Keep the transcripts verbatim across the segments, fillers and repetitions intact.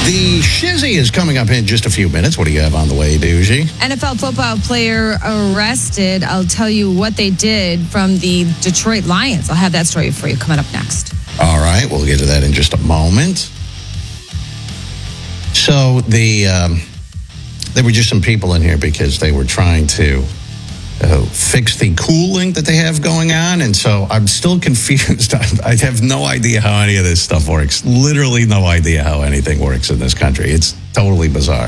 The Shizzy is coming up in just a few minutes. What do you have on the way, Doogie? N F L football player arrested. I'll tell you what they did from the Detroit Lions. I'll have that story for you coming up next. All right, we'll get to that in just a moment. So the um, there were just some people in here because they were trying to uh, fix the cooling that they have going on, and so I'm still confused. I have no idea how any of this stuff works. Literally no idea how anything works in this country. It's totally bizarre.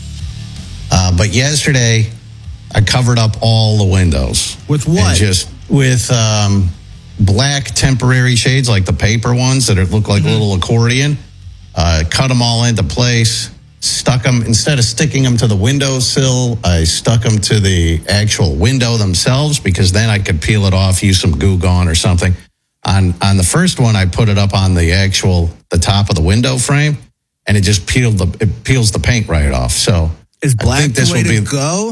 Uh, but yesterday, I covered up all the windows. With what? And just with um, black temporary shades, like the paper ones that are, look like mm-hmm. a little accordion. Uh, cut them all into place. Stuck them, instead of sticking them to the windowsill, I stuck them to the actual window themselves because then I could peel it off, use some Goo Gone or something. On on the first one, I put it up on the actual, the top of the window frame, and it just peeled the, it peels the paint right off. So is black I think this the way will be, to go?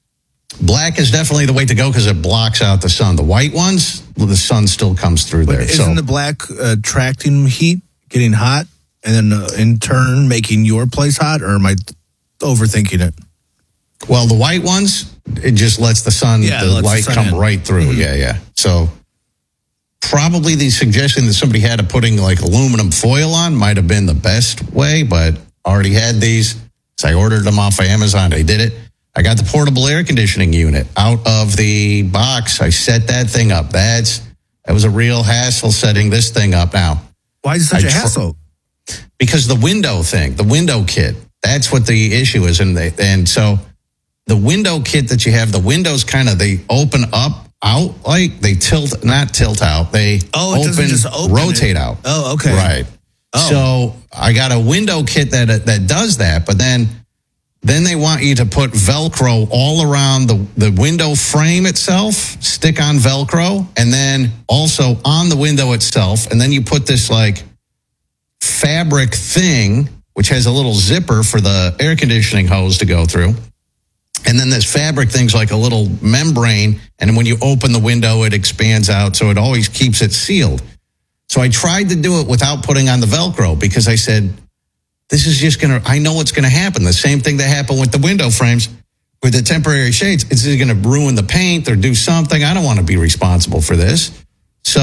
Black is definitely the way to go because it blocks out the sun. The white ones, well, the sun still comes through but there. Isn't so, the black uh, attracting heat, getting hot? And then uh, in turn, making your place hot, or am I overthinking it? Well, the white ones, it just lets the sun, yeah, the light the sun come in. right through. Mm-hmm. Yeah, yeah. So probably the suggestion that somebody had of putting like aluminum foil on might have been the best way, but already had these. So I ordered them off of Amazon. I did it. I got the portable air conditioning unit out of the box. I set that thing up. That's that was a real hassle setting this thing up now. Why is it such I a tr- hassle? Because the window thing, the window kit, that's what the issue is. And they, and so the window kit that you have, the windows kind of, they open up out, like they tilt, not tilt out. They oh, it open, just open rotate it. out. Oh, okay. Right. Oh. So I got a window kit that that does that, but then then they want you to put Velcro all around the, the window frame itself, stick on Velcro, and then also on the window itself. And then you put this like fabric thing, which has a little zipper for the air conditioning hose to go through. And then this fabric thing's like a little membrane. And when you open the window, it expands out. So it always keeps it sealed. So I tried to do it without putting on the Velcro because I said, this is just going to, I know what's going to happen. The same thing that happened with the window frames with the temporary shades. It's going to ruin the paint or do something. I don't want to be responsible for this. So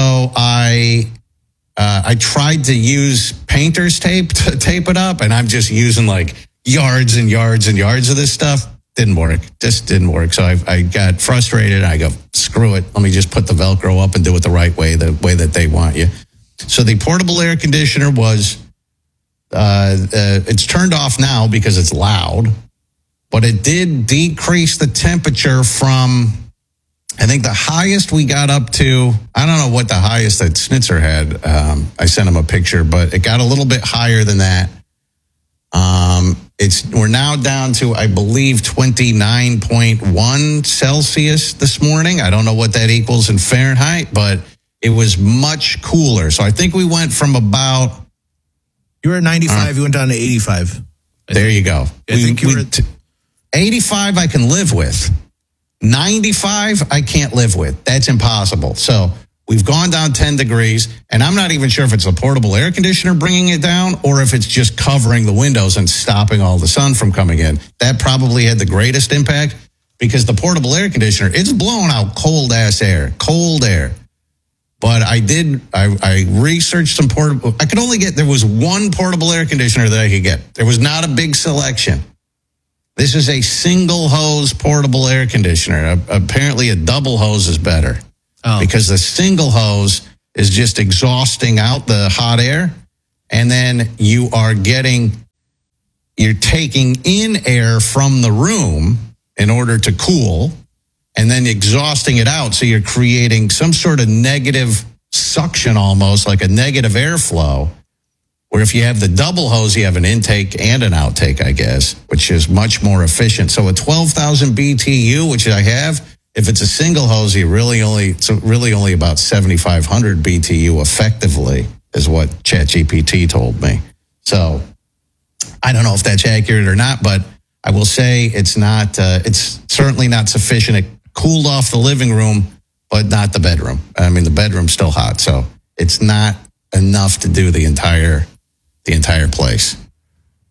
I uh, I tried to use painter's tape to tape it up, and I'm just using like yards and yards and yards of this stuff. Didn't work. Just didn't work. So I, I got frustrated. I go, screw it. Let me just put the Velcro up and do it the right way, the way that they want you. So the portable air conditioner was, uh, uh, it's turned off now because it's loud, but it did decrease the temperature from, I think the highest we got up to, I don't know what the highest that Snitzer had. Um, I sent him a picture, but it got a little bit higher than that. Um, it's we're now down to, I believe, twenty-nine point one Celsius this morning. I don't know what that equals in Fahrenheit, but it was much cooler. So I think we went from about... You were at ninety-five, uh, you went down to eighty-five. I there think. you go. I we, think you we, were at... t- eighty-five I can live with. ninety-five I can't live with. That's impossible. So we've gone down ten degrees, and I'm not even sure if it's a portable air conditioner bringing it down or if it's just covering the windows and stopping all the sun from coming in. That probably had the greatest impact because the portable air conditioner, it's blowing out cold-ass air, cold air. But I did, I, I researched some portable, I could only get, there was one portable air conditioner that I could get. There was not a big selection. This is a single hose portable air conditioner. Apparently a double hose is better. Oh. Because the single hose is just exhausting out the hot air, and then you are getting, you're taking in air from the room in order to cool, and then exhausting it out. So you're creating some sort of negative suction, almost like a negative airflow, where if you have the double hose, you have an intake and an outtake, I guess, which is much more efficient. So a twelve thousand B T U, which I have, if it's a single hose, you really only, it's really only about seventy-five hundred B T U effectively, is what ChatGPT told me. So I don't know if that's accurate or not, but I will say it's not, uh, it's certainly not sufficient. It cooled off the living room, but not the bedroom. I mean, the bedroom's still hot, so it's not enough to do the entire, the entire place.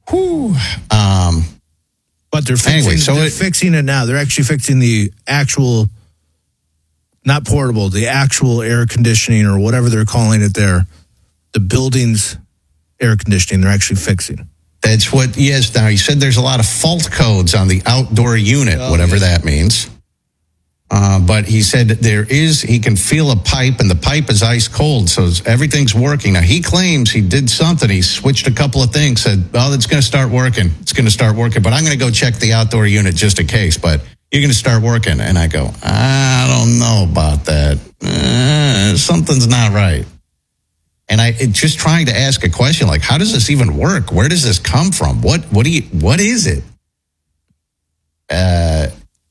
Whew. Um, but they're fixing, anyway, so they're it, fixing it now. They're actually fixing the actual, not portable, the actual air conditioning or whatever they're calling it there. The building's air conditioning, they're actually fixing. That's what, yes. Now, he said there's a lot of fault codes on the outdoor unit, oh, whatever yeah. that means. Uh, but he said there is, he can feel a pipe, and the pipe is ice cold, so everything's working. Now, he claims he did something. He switched a couple of things, said, oh, it's going to start working. It's going to start working, but I'm going to go check the outdoor unit just in case, but you're going to start working. And I go, I don't know about that. Uh, something's not right. And I it, just trying to ask a question like, how does this even work? Where does this come from? What, what do you, what is it? Uh,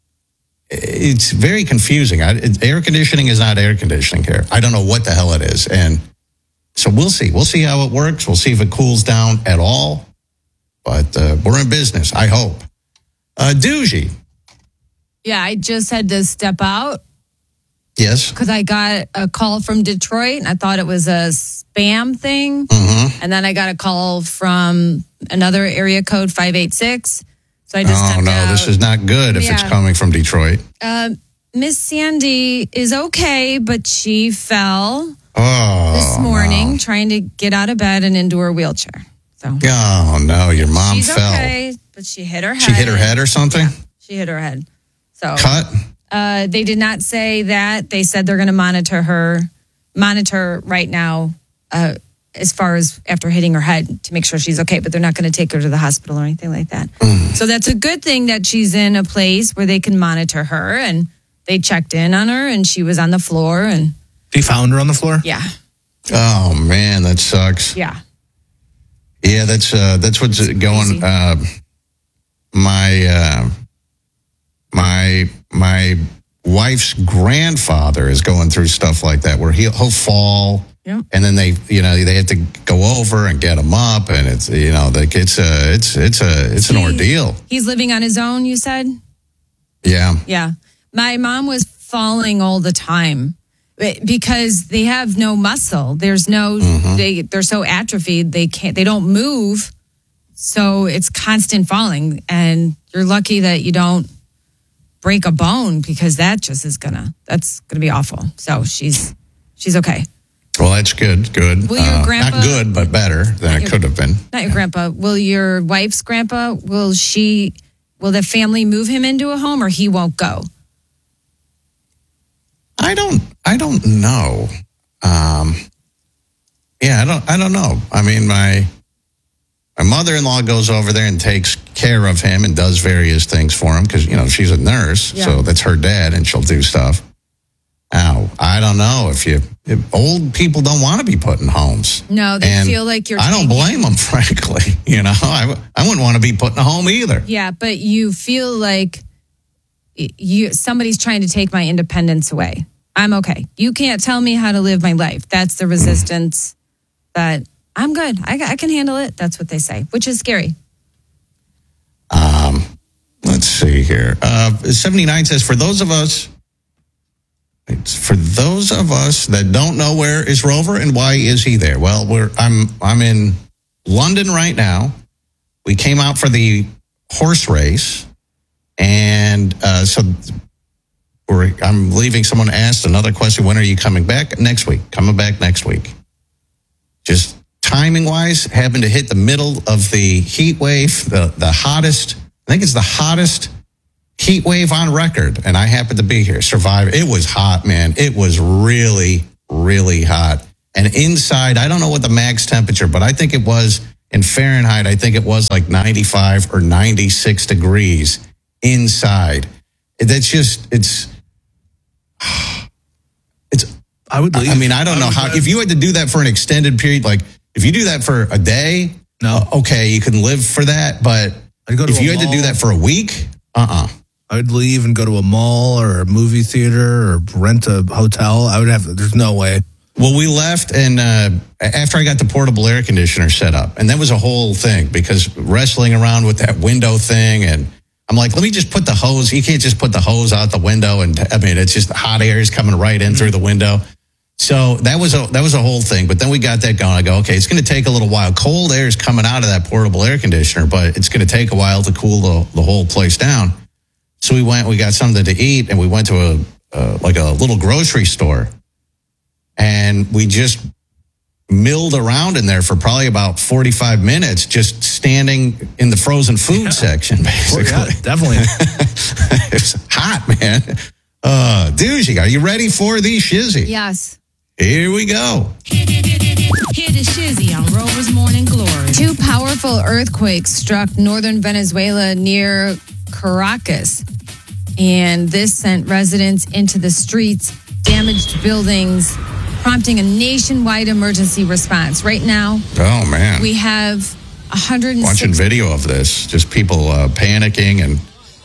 It's very confusing. I, it, air conditioning is not air conditioning here. I don't know what the hell it is. And so we'll see. We'll see how it works. We'll see if it cools down at all. But uh, we're in business, I hope. Uh, Doogie. Yeah, I just had to step out. Yes. Because I got a call from Detroit, and I thought it was a spam thing. Mm-hmm. And then I got a call from another area code, five eight six. So I just oh, no, out. this is not good if yeah. it's coming from Detroit. Uh, Miss Sandy is okay, but she fell oh, this morning no. trying to get out of bed and into her wheelchair. So Oh, no, your mom she's fell. okay, but she hit her head. She hit her head or something? Yeah, she hit her head. So Cut? Uh, they did not say that. They said they're going to monitor her, monitor right now uh, as far as after hitting her head to make sure she's okay, but they're not going to take her to the hospital or anything like that. Mm. So that's a good thing that she's in a place where they can monitor her, and they checked in on her and she was on the floor. And they found her on the floor? Yeah. Oh, man, that sucks. Yeah. Yeah, that's uh, that's what's it's going. Uh, my uh, my my wife's grandfather is going through stuff like that where he'll, he'll fall. Yep. And then they, you know, they have to go over and get him up, and it's, you know, like it's a, it's, it's a, it's an he, ordeal. He's living on his own, you said? Yeah. Yeah. My mom was falling all the time because they have no muscle. There's no, mm-hmm. they, they're so atrophied. They can't, they don't move. So it's constant falling, and you're lucky that you don't break a bone, because that just is gonna, that's gonna be awful. So she's, she's okay. Well, that's good. Good. Will your uh, grandpa, not good, but better than it your, could have been. Not your grandpa. Will your wife's grandpa, will she, will the family move him into a home, or he won't go? I don't, I don't know. Um, yeah, I don't, I don't know. I mean, my, my mother-in-law goes over there and takes care of him and does various things for him because, you know, she's a nurse. Yeah. So that's her dad, and she'll do stuff. Now, I don't know if you, if old people don't want to be put in homes. No, they and feel like you're I don't blame them, frankly. You know, I, I wouldn't want to be put in a home either. Yeah, but you feel like you somebody's trying to take my independence away. I'm okay. You can't tell me how to live my life. That's the resistance. But I'm good. I, I can handle it. That's what they say, which is scary. Um, let's see here. Uh, seventy-nine says, for those of us, for those of us that don't know, where is Rover and why is he there? Well, we're I'm I'm in London right now. We came out for the horse race, and uh, so we're, I'm leaving. Someone asked another question. When are you coming back? Next week. Coming back next week. Just timing wise, happened to hit the middle of the heat wave, the the hottest. I think it's the hottest heat wave on record, and I happened to be here. Survived. It was hot, man. It was really, really hot. And inside, I don't know what the max temperature, but I think it was in Fahrenheit. I think it was like ninety-five or ninety-six degrees inside. That's just it's. It's. I would. Leave. I mean, I don't I know how. If you had to do that for an extended period, like if you do that for a day, no, okay, you can live for that. But I'd go to if you mall. had to do that for a week, uh, uh-uh. uh. I'd leave and go to a mall or a movie theater or rent a hotel. I would have. There's no way. Well, we left, and uh, after I got the portable air conditioner set up, and that was a whole thing because wrestling around with that window thing, and I'm like, let me just put the hose. You can't just put the hose out the window, and I mean, it's just hot air is coming right in mm-hmm. through the window. So that was a that was a whole thing. But then we got that going. I go, okay, it's going to take a little while. Cold air is coming out of that portable air conditioner, but it's going to take a while to cool the, the whole place down. So we went, we got something to eat, and we went to a uh, like a little grocery store, and we just milled around in there for probably about forty-five minutes, just standing in the frozen food yeah. section, basically. Well, yeah, definitely. It was hot, man. Uh, douchey, are you ready for the shizzy? Yes. Here we go. Hear the shizzy on Rover's Morning Glory. Two powerful earthquakes struck northern Venezuela near Caracas, and this sent residents into the streets, damaged buildings, prompting a nationwide emergency response. Right now, oh man, we have one hundred six watching video of this, just people uh, panicking and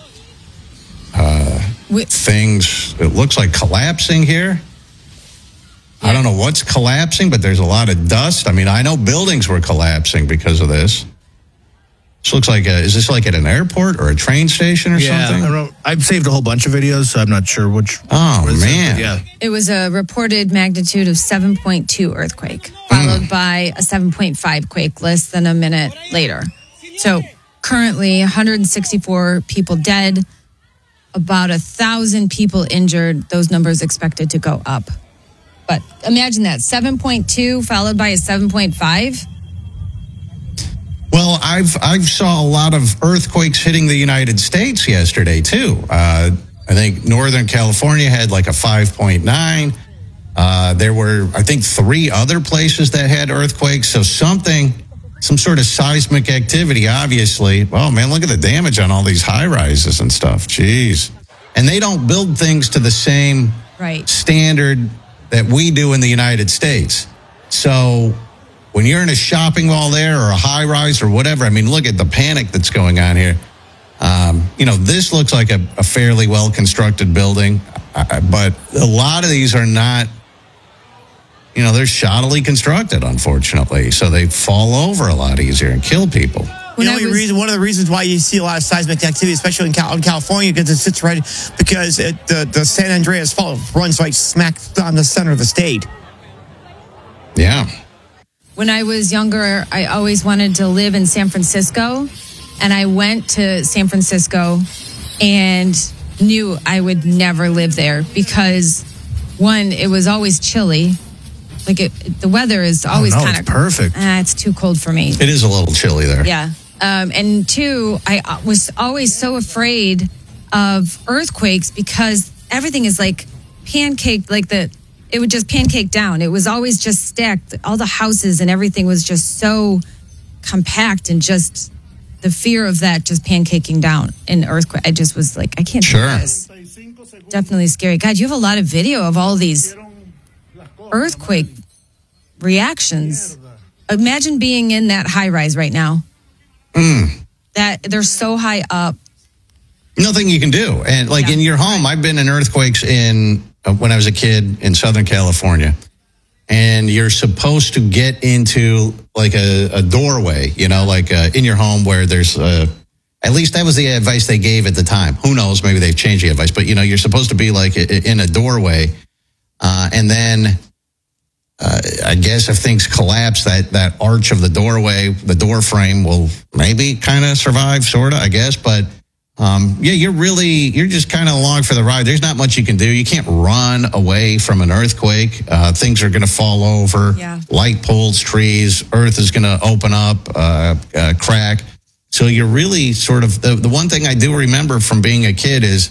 uh, we- things. It looks like collapsing here. Yeah. I don't know what's collapsing, but there's a lot of dust. I mean, I know buildings were collapsing because of this. This looks like a, is this like at an airport or a train station or yeah, something? I don't know. I've saved a whole bunch of videos, so I'm not sure which. Oh, man. It, yeah. It was a reported magnitude of seven point two earthquake, followed mm. by a seven point five quake less than a minute later. So currently, one hundred sixty-four people dead, about one thousand people injured. Those numbers expected to go up. But imagine that, seven point two followed by a seven point five. Well, I've I've saw a lot of earthquakes hitting the United States yesterday too. Uh, I think Northern California had like a five point nine. Uh, there were, I think, three other places that had earthquakes. So something, some sort of seismic activity, obviously. Oh man, look at the damage on all these high rises and stuff. Jeez, and they don't build things to the same right. standard that we do in the United States. So when you're in a shopping mall there or a high rise or whatever, I mean, look at the panic that's going on here. Um, you know, this looks like a, a fairly well constructed building, uh, but a lot of these are not, you know, they're shoddily constructed, unfortunately. So they fall over a lot easier and kill people. You know, was, reason, one of the reasons why you see a lot of seismic activity, especially in, Cal- in California, because it sits right, because it, the, the San Andreas Fault runs right smack on the center of the state. Yeah. When I was younger, I always wanted to live in San Francisco, and I went to San Francisco and knew I would never live there because, one, it was always chilly. Like, it, the weather is always oh, no, kind of perfect. Ah, it's too cold for me. It is a little chilly there. Yeah. Um, and two, I was always so afraid of earthquakes because everything is like pancaked, like the, it would just pancake down. It was always just stacked. All the houses and everything was just so compact, and just the fear of that just pancaking down in earthquake. I just was like, I can't do sure. this. Definitely scary. God, you have a lot of video of all these earthquake reactions. Imagine being in that high rise right now. Mm. That they're so high up. Nothing you can do. And like yeah. in your home, I've been in earthquakes in uh, when I was a kid in Southern California. And you're supposed to get into like a, a doorway, you know, like uh, in your home where there's uh, at least that was the advice they gave at the time. Who knows? Maybe they've changed the advice. But, you know, you're supposed to be like in a doorway. Uh, and then Uh, I guess if things collapse, that, that arch of the doorway, the door frame will maybe kind of survive, sort of, I guess. But, um, yeah, you're really, you're just kind of along for the ride. There's not much you can do. You can't run away from an earthquake. Uh, things are going to fall over. Yeah. Light poles, trees, earth is going to open up, uh, uh, crack. So you're really sort of, the, the one thing I do remember from being a kid is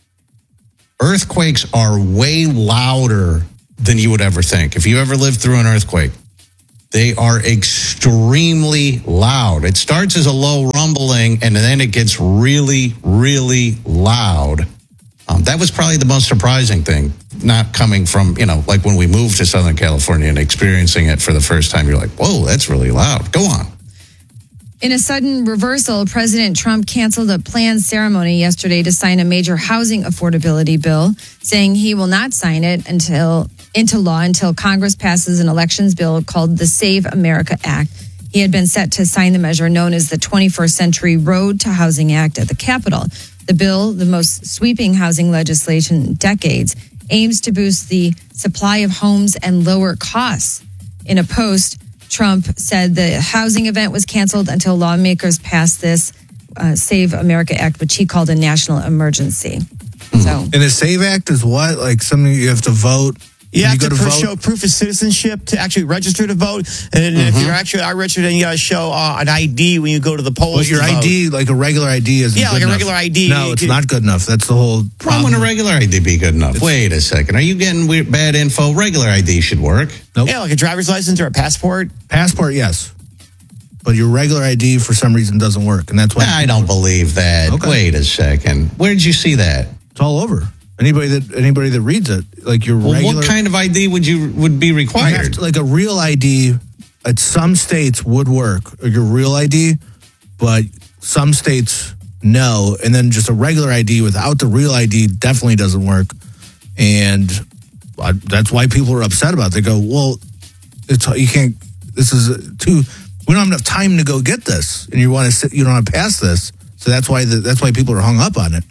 earthquakes are way louder than you would ever think. If you ever lived through an earthquake, they are extremely loud. It starts as a low rumbling, and then it gets really, really loud. Um, that was probably the most surprising thing, not coming from, you know, like when we moved to Southern California and experiencing it for the first time, you're like, whoa, that's really loud. Go on. In a sudden reversal, President Trump canceled a planned ceremony yesterday to sign a major housing affordability bill, saying he will not sign it until into law until Congress passes an elections bill called the Save America Act. He had been set to sign the measure known as the twenty-first Century Road to Housing Act at the Capitol. The bill, the most sweeping housing legislation in decades, aims to boost the supply of homes and lower costs. In a post, Trump said the housing event was canceled until lawmakers passed this uh, Save America Act, which he called a national emergency. So, And the SAVE Act is what? Like something you have to vote? You when have you to, go to pr- vote? show proof of citizenship to actually register to vote. And if you're actually not registered, then you got to show uh, an I D when you go to the polls. But your to vote. I D, like a regular I D, isn't Yeah, good like a enough. regular I D. No, it's not good enough. That's the whole Why problem. wouldn't a regular I D be good enough? Wait a second. Are you getting weird, bad info? Regular I D should work. Nope. Yeah, like a driver's license or a passport. Passport, yes. But your regular I D, for some reason, doesn't work. And that's why I don't believe that. Okay. Wait a second. Where did you see that? it's all over. Anybody that anybody that reads it, like your Well, regular... what kind of I D would you would be You have required? to- like a real I D at some states would work, or your real I D, but some states no. And then just a regular I D without the real I D definitely doesn't work. And I, that's why people are upset about it. They go, well, it's you can't, this is too, we don't have enough time to go get this. And you want to sit, you don't want to pass this. So that's why the, that's why people are hung up on it.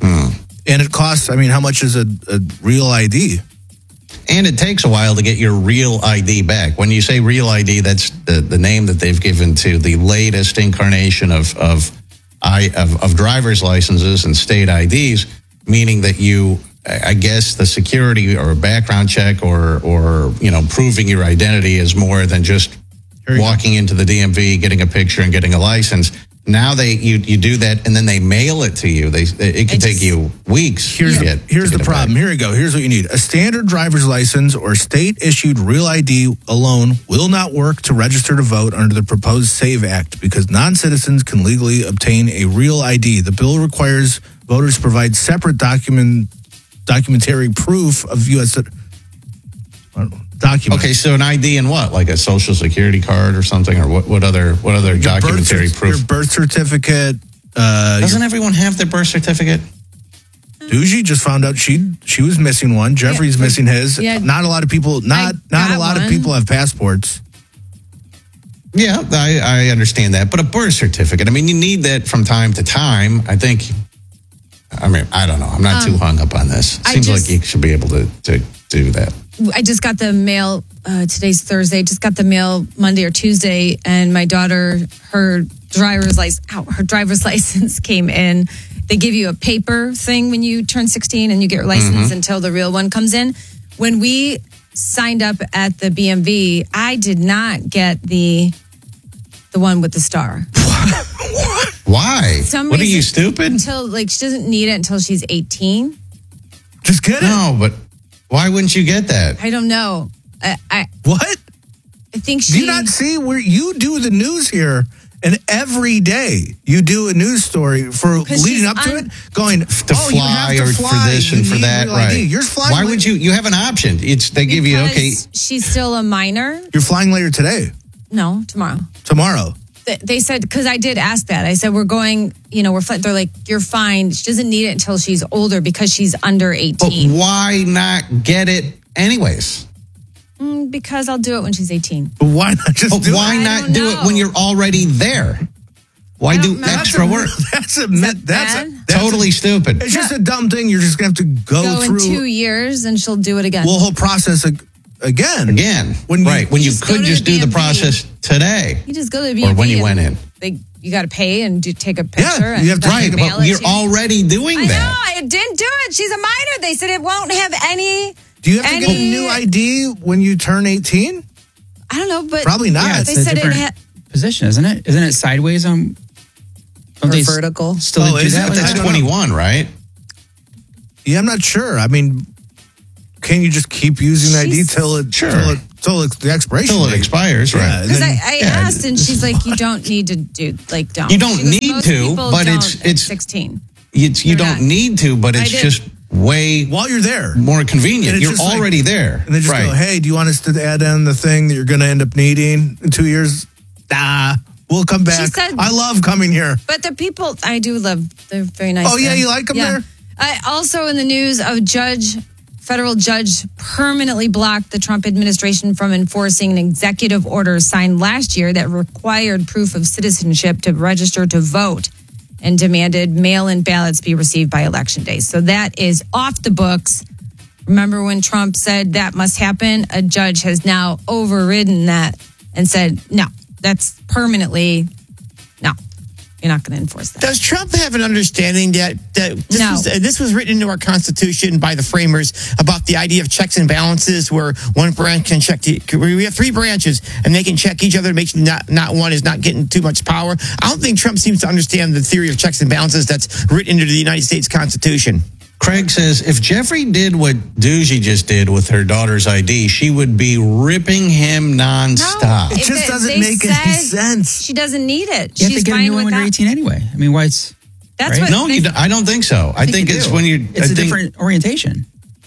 And it costs, I mean, how much is a, a real I D? And it takes a while to get your real I D back. When you say real I D, that's the, the name that they've given to the latest incarnation of of, I, of of driver's licenses and state I Ds, meaning that you, I guess, the security or a background check or or you know proving your identity is more than just walking into the D M V, getting a picture, and getting a license. Now they you you do that and then they mail it to you. They it can It take just- you weeks. Here's, to get, here's to the get it back. problem. Here you go. Here's what you need. A standard driver's license or state-issued real I D alone will not work to register to vote under the proposed SAVE Act because non-citizens can legally obtain a real I D. The bill requires voters to provide separate document documentary proof of U S cit- I don't know, document. Okay, so an I D and what? Like a social security card or something, or what? What other? What other Your birth documentary cer- proof? Your birth certificate. Uh, Doesn't everyone have their birth certificate? Duji just found out she she was missing one. Jeffrey's Yeah. missing his. Yeah. Not a lot of people. Not I not a got lot one. of people have passports. Yeah, I, I understand that, but a birth certificate. I mean, you need that from time to time. I think. I mean, I don't know. I'm not too hung up on this. It I seems just- like you should be able to to do that. I just got the mail. Uh, today's Thursday. Just got the mail Monday or Tuesday, and my daughter, her driver's license, ow, her driver's license came in. They give you a paper thing when you turn sixteen, and you get your license until the real one comes in. When we signed up at the B M V, I did not get the the one with the star. Why? Some what are you reason- stupid? Until like she doesn't need it until she's eighteen. Just get it. No, but why wouldn't you get that? I don't know. I I, What? I think she. Do you not see where you do the news here, and every day you do a news story for 'Cause leading she's up to on- it, going To oh, you have fly to or fly. for this and You for need that, real I D. right? You're flying. Why la- would you? You have an option. It's they give you okay. Because she's still a minor. You're flying later today, No, tomorrow. tomorrow. Th- They said, because I did ask that. I said, we're going, you know, we're, fl-. They're like, you're fine. She doesn't need it until she's older because she's under But eighteen. why not get it anyways? Mm, because I'll do it when she's eighteen. But why not just But do why I not don't do it when know. you're already there? Why I do don't know. extra it? work? That's a that that's a, bad? that's Totally A, stupid. it's just a dumb thing. You're just gonna have to go, Go in through two years and she'll do it again. well whole process ag- again. Again, When you- right? When you just go could to just the do the B M V. process today. you just go to the B Or M V when you and went in. They, you got to pay and do, take a picture. Yeah, and you have to then right, mail But it you're to you. already doing I know. that. I didn't do it. She's a minor. They said it won't have any. Do you have to any, get a new I D when you turn eighteen? I don't know, but Probably not. Yeah, they it's a said it different had. position, isn't it? Isn't it sideways on? Don't Or they s- vertical. Still Oh, do is it? that? But with that's I don't that? know. twenty-one, right? Yeah, I'm not sure. I mean, can you just keep using the I D She's- till it Sure. till it till it's the expiration Till it date? expires, Yeah, right? and Because then- I, I yeah. asked, and she's like, "You don't need to do like don't." You don't She goes, need "Most to, people but don't it's- at it's- sixteen. It's, you They're don't not. need to, but I it's did- just way while you're there, more convenient. And it's You're just like- already there. and they just right. go, "Hey, do you want us to add in the thing that you're going to end up needing in two years?" Nah, we'll come back. said- I love coming here. But the people I do love, they're very nice. Oh, yeah, there. you like 'em there? I, also in the news, a judge, federal judge, permanently blocked the Trump administration from enforcing an executive order signed last year that required proof of citizenship to register to vote and demanded mail-in ballots be received by election day. So that is off the books. Remember when Trump said that must happen? A judge has now overridden that and said, no, that's permanently, no, you're not going to enforce that. Does Trump have an understanding that, that this, No. was, uh, this was written into our Constitution by the framers about the idea of checks and balances where one branch can check, the, we have three branches and they can check each other to make sure not, not one is not getting too much power? I don't think Trump seems to understand the theory of checks and balances that's written into the United States Constitution. Craig says if Jeffrey did what Doogie just did with her daughter's I D, she would be ripping him nonstop. It just They- doesn't they make any said sense. She doesn't need it. You have She's to get a fine new one with when you're that. eighteen anyway. I mean, why it's That's right? what No, they- you, don't- I don't think so. I, think, you it's do. when you. It's I a think, different orientation.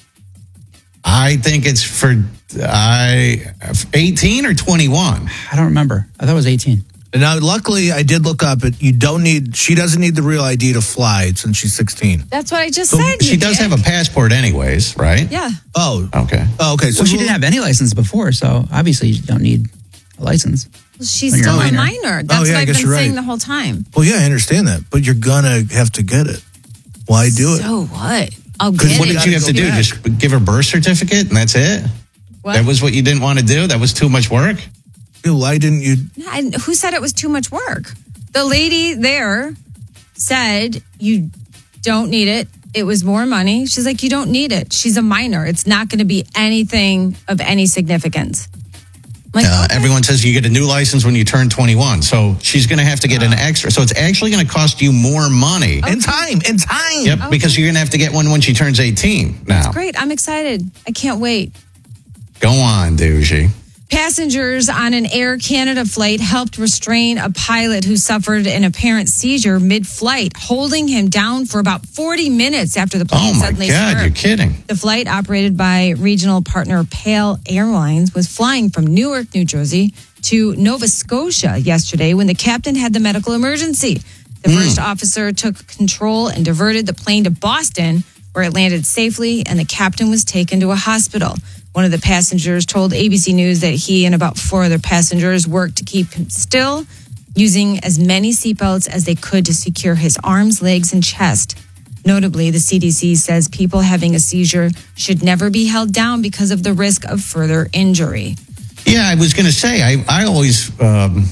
I think it's for I eighteen or twenty-one. I don't remember. I thought it was eighteen. And now, luckily, I did look up it. You don't need, she doesn't need the real I D to fly since she's sixteen. That's what I just So said. She you does dick. have a passport, anyways, right? Yeah. Oh, Okay. oh okay. So Well, she we'll- didn't have any license before, so obviously you don't need a license. Well, she's When you're still a a minor. minor. That's Oh, yeah, what I I've guess been you're saying right. the whole time. Well, yeah, I understand that, but you're gonna have to get it. Why do it? So what? I'll Because get what it. did you have to do? back. Just give her birth certificate and that's it? What? That was what you didn't want to do? That was too much work? Why didn't you? I, who said it was too much work? The lady there said you don't need it. It was more money. She's like, you don't need it. She's a minor. It's not going to be anything of any significance. I'm like, Uh, okay. Everyone says you get a new license when you turn twenty-one. So she's going to have to get an extra. So it's actually going to cost you more money. In time, in time. Yep, because you're going to have to get one when she turns eighteen now. Great. I'm excited. I can't wait. Go on, Doogie. Passengers on an Air Canada flight helped restrain a pilot who suffered an apparent seizure mid-flight, holding him down for about forty minutes after the plane Oh, my suddenly God, swerved. you're kidding. The flight, operated by regional partner Pale Airlines, was flying from Newark, New Jersey to Nova Scotia yesterday when the captain had the medical emergency. The first officer took control and diverted the plane to Boston, where it landed safely, and the captain was taken to a hospital. One of the passengers told A B C News that he and about four other passengers worked to keep him still, using as many seatbelts as they could to secure his arms, legs, and chest. Notably, the C D C says people having a seizure should never be held down because of the risk of further injury. Yeah, I was going to say, I, I always, um,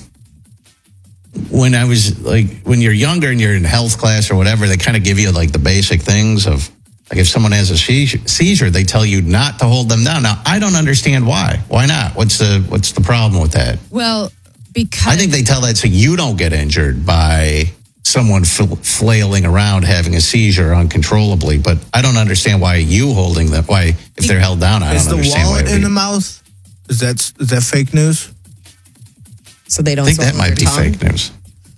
when I was like, when you're younger and you're in health class or whatever, they kind of give you like the basic things of, like if someone has a seizure, seizure, they tell you not to hold them down. Now, I don't understand why. Why not? What's the what's the problem with that? Well, because I think they tell that so you don't get injured by someone fl- flailing around having a seizure uncontrollably. But I don't understand why you holding them. Why if they're held down, I Is don't the understand why. wallet it would in be- the mouth? Is that is that fake news? So they don't I think that swallow might be their tongue? fake news.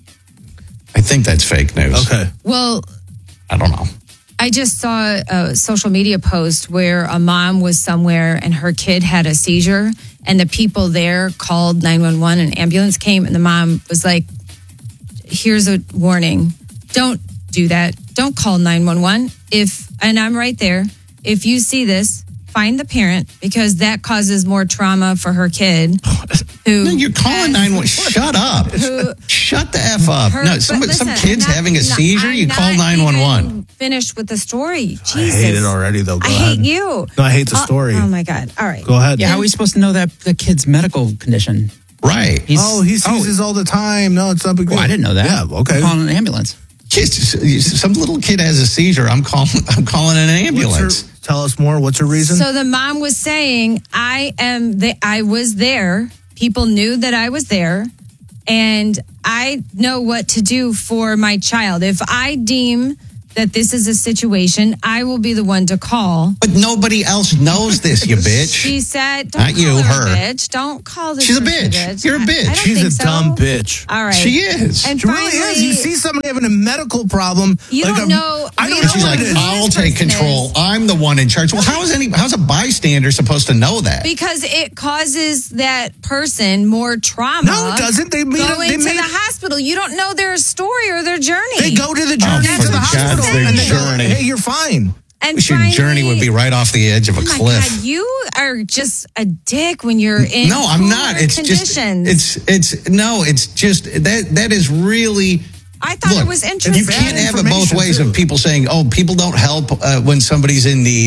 I think that's fake news. Okay. well, I don't know. I just saw a social media post where a mom was somewhere and her kid had a seizure, and the people there called nine one one. An ambulance came, and the mom was like, here's a warning. Don't do that. Don't call nine one one. If, and I'm right there, if you see this, find the parent, because that causes more trauma for her kid. Who No, you're calling nine one one. Shut up. Who- Shut the F up. her- no, but some, listen, some I'm kid's not- having a not- seizure, I'm you call not nine one one. even Finished with the story. Jesus. I hate it already, though. Go I ahead. hate you. No, I hate the Oh- story. Oh, my God. All right. Go ahead. Yeah, how are we supposed to know that the kid's medical condition? Right. He's, Oh, he seizes all the time. No, it's not big deal. Well, I didn't know that. Yeah, okay. I'm calling an ambulance. Kids, some little kid has a seizure. I'm calling. I'm calling an What's ambulance. her, tell us more. What's her reason? So the mom was saying, I am the I was there. People knew that I was there, and I know what to do for my child. If I deem that this is a situation, I will be the one to call. But nobody else knows this, you bitch. She said, don't Not call you, her, her. a bitch. Don't call this She's a person bitch. You're a bitch. I, I don't She's think a so. dumb bitch. All right. She is. And She really finally, is. You see somebody having a medical problem. You like don't a- know- I we don't don't know She's what like, it is. I'll this take person control. is. I'm the one in charge. Well, how is any? How's a bystander supposed to know that? because it causes that person more trauma. No, it doesn't. They meet- going they to meet- the hospital. You don't know their story or their journey. They go to the journey Oh, for to the God's hospital. sake, and they go, journey. hey, you're fine. and Your finally, journey would be right off the edge of a Oh my cliff. God, you are just a dick when you're in. No, I'm not. cooler It's just conditions. it's it's no, it's just that that is really. I thought Look, it was interesting. you can't have it both information, ways too. of people saying, "Oh, people don't help uh, when somebody's in need."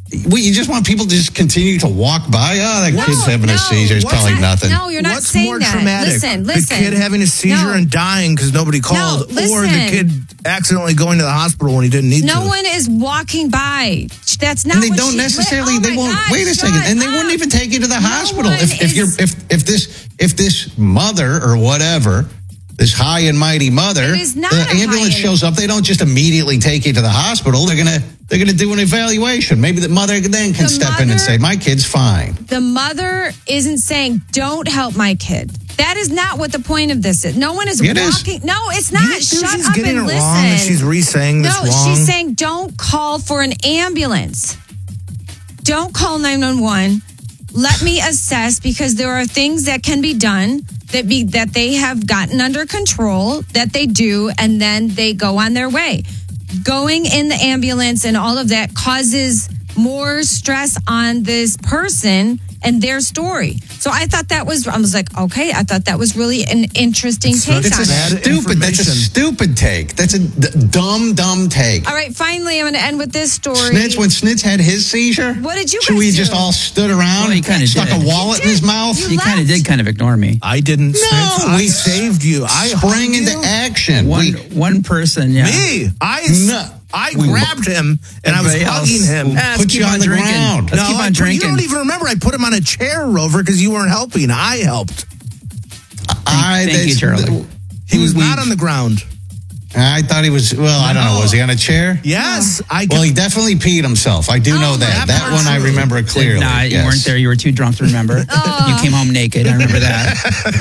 Well, you just want people to just continue to walk by. Oh, that No, kid's having no. a seizure. It's What's- probably nothing. No, you're not What's saying more that. traumatic? Listen, listen. The kid having a seizure No. and dying because nobody called, or the listen. kid accidentally going to the hospital when he didn't need No to. one is walking by. That's not And they what don't she- necessarily. Oh they my won't. God, wait a shut second, and they up. wouldn't even take you to the No hospital one if, if you're is- if if this if this mother or whatever, this high and mighty mother, It is not the a high ambulance and- shows up. They don't just immediately take you to the hospital. They're gonna they're gonna do an evaluation. Maybe the mother then can The step in and mother- say, "My kid's fine." The mother isn't saying, don't help my kid. That is not what the point of this is. No one is It is. walking. No, it's You not. think Shut she's up getting and it listen. wrong if she's re-saying this no, wrong? she's saying, don't call for an ambulance. Don't call nine one one. Let me assess, because there are things that can be done that be that they have gotten under control, that they do, and then they go on their way. Going in the ambulance and all of that causes more stress on this person and their story. So I thought that was, I was like, okay, I thought that was really an interesting take It's on a it. bad stupid. That's a information. stupid take. That's a d- dumb, dumb take. All right, finally, I'm going to end with this story. Snitch, when Snitch had his seizure, What did you should guys we do? just all stood around, Well, he kinda stuck did. a wallet in his mouth, You You kind of left. did kind of ignore me. I didn't. No, Snitch. I we saved you. I sprang hugged into you. action. One We, one person, yeah. Me. I. No. I We- grabbed him and I was Everybody else hugging him. will- Ah, put let's you keep on on the drinking. ground. Let's keep I on put- drinking. You don't even remember. I put him on a chair, Rover, because you weren't helping. I helped. I, thank you, that's- Charlie. He was we- not on the ground. I thought he was. Well, I don't know. No. Was he on a chair? Yes, I. Well, he definitely peed himself. I do know Oh, that. that That part's one I true. remember clearly. Nah, you yes. weren't there. You were too drunk to remember. You came home naked. I remember that.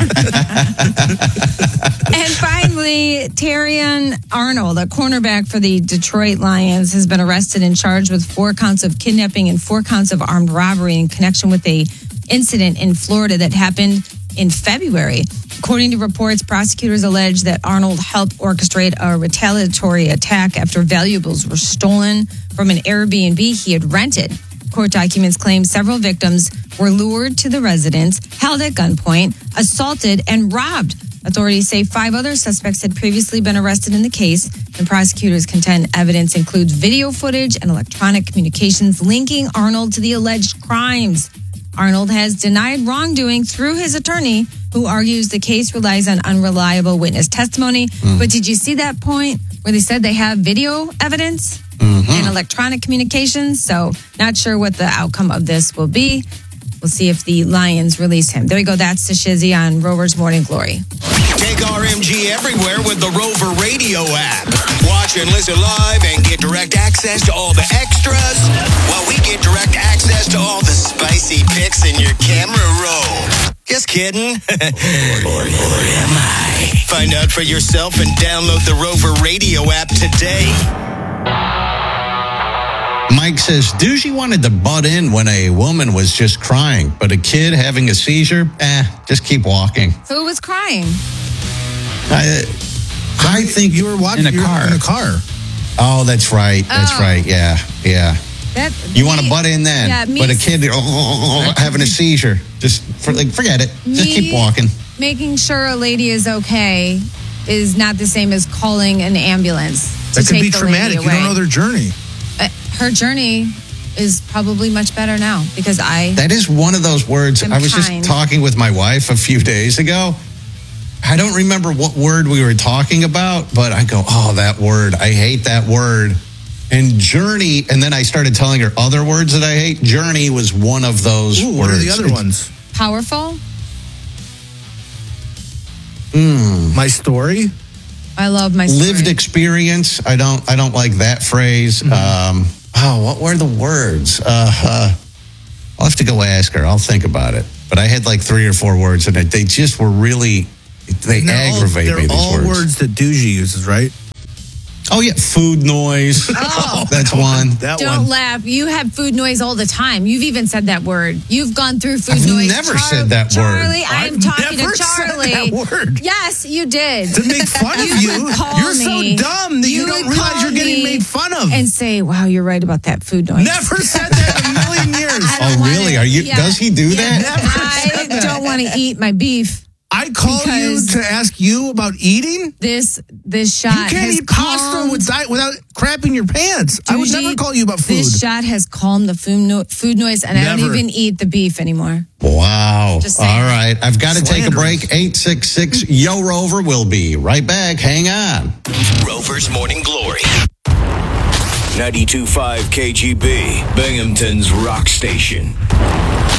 And finally, Terrion Arnold, a cornerback for the Detroit Lions, has been arrested and charged with four counts of kidnapping and four counts of armed robbery in connection with a incident in Florida that happened in February. According to reports, prosecutors allege that Arnold helped orchestrate a retaliatory attack after valuables were stolen from an Airbnb he had rented. Court documents claim several victims were lured to the residence, held at gunpoint, assaulted, and robbed. Authorities say five other suspects had previously been arrested in the case, and prosecutors contend evidence includes video footage and electronic communications linking Arnold to the alleged crimes. Arnold has denied wrongdoing through his attorney, who argues the case relies on unreliable witness testimony. But did you see that point where they said they have video evidence and electronic communications? So not sure what the outcome of this will be. We'll see if the Lions release him. There we go. That's the Shizzy on Rover's Morning Glory. Take R M G everywhere with the Rover Radio app. Watch and listen live and get direct access to all the extras, while we get direct access to all the spicy pics in your camera roll. Just kidding. or, or am I? Find out for yourself and download the Rover Radio app today. Mike says, Doogie wanted to butt in when a woman was just crying, but a kid having a seizure, eh, just keep walking. Who was crying? I, I think you were watching In a you were car. In a car. Oh, that's right. That's Oh. right. Yeah, yeah. That You want to me- butt in then, Yeah, me, but a kid oh, having a seizure, just for, like, forget it. Just Me- keep walking. making sure a lady is okay is not the same as calling an ambulance. To That could take be the traumatic. lady You don't away. know their journey. Uh, her journey is probably much better now because I. That is one of those words. I'm I was kind. just talking with my wife a few days ago. I don't remember what word we were talking about, but I go, oh, that word. I hate that word. And journey, and then I started telling her other words that I hate. Journey was one of those Ooh, words. what are the other ones? Powerful. My story. I love my story. Lived experience. I don't. I don't like that phrase. Um, oh, what were the words? Uh, uh, I'll have to go ask her. I'll think about it. But I had like three or four words, and they just were really. They And they're all- aggravate they're me. These all words. words that Doogie uses, right? Oh yeah, food noise. Oh. That's one. That Don't one. laugh. You have food noise all the time. You've even said that word. You've gone through food I've noise. never said that word. Charlie, I am I've talking never to said Charlie. that word. Yes, you did. To make fun of You you. would call You're so me. dumb that you, You don't would realize call you're getting me made fun of. And say, "Wow, you're right about that food noise." Never said that in a million years. I Oh don't wanna- really? Are you? yeah. Does he do Yeah, that? I don't want to eat my beef. I call Because- you to ask you about eating? This this You shot can't has eat pasta calmed- with diet without crapping your pants. I would Bougie, never call you about food. This shot has calmed the food, no- food noise, and I Never. don't even eat the beef anymore. Wow. Just saying. All right. I've got to take a Slanderous. break. eight six six Yo Rover. We'll be right back. Hang on. Rover's Morning Glory. ninety-two point five K G B, Binghamton's rock station.